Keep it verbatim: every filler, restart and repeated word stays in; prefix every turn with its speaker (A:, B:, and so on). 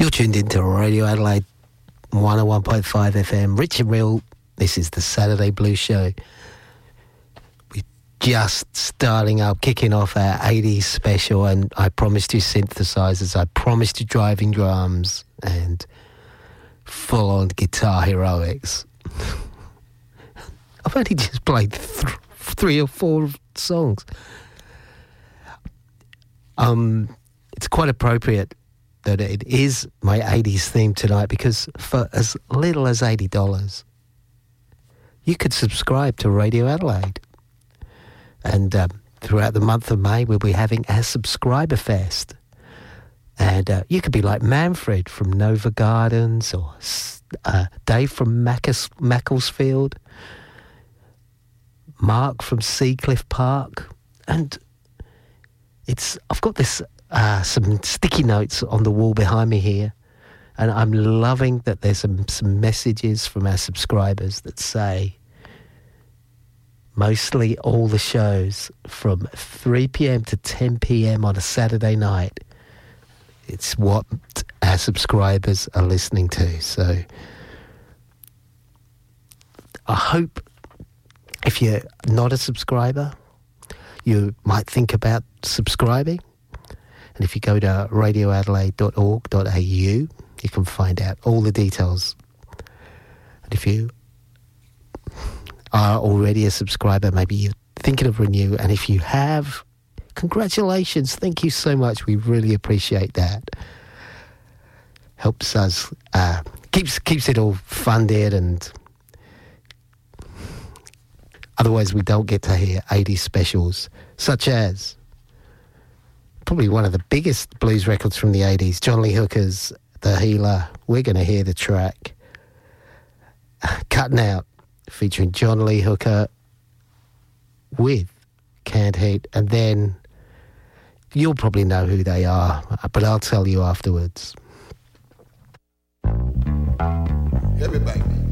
A: You're tuned into Radio Adelaide one oh one point five F M. Rich and Real, this is the Saturday Blues Show. We're just starting up, kicking off our eighties special, and I promised you synthesizers, I promised you driving drums, and full-on guitar heroics. I've only just played th- three or four songs. Um, it's quite appropriate that it is my eighties theme tonight, because for as little as eighty dollars, you could subscribe to Radio Adelaide. And um, throughout the month of May, we'll be having our Subscriber Fest. And uh, you could be like Manfred from Nova Gardens, or uh, Dave from Maccles- Macclesfield, Mark from Seacliff Park. And it's I've got this... Uh, some sticky notes on the wall behind me here, and I'm loving that there's some, some messages from our subscribers that say mostly all the shows from three p.m. to ten p.m. on a Saturday night, it's what our subscribers are listening to. So I hope if you're not a subscriber, you might think about subscribing. And if you go to radio adelaide dot org dot a u, you can find out all the details. And if you are already a subscriber, maybe you're thinking of renew. And if you have, congratulations. Thank you so much. We really appreciate that. Helps us, uh, keeps keeps it all funded, and otherwise we don't get to hear eighties specials, such as probably one of the biggest blues records from the eighties, John Lee Hooker's The Healer. We're going to hear the track Cutting Out, featuring John Lee Hooker with Canned Heat. And then you'll probably know who they are, but I'll tell you afterwards.
B: Everybody.